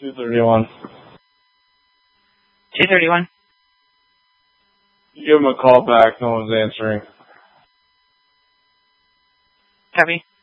231. 231. Give him a call back. No one's answering. Copy.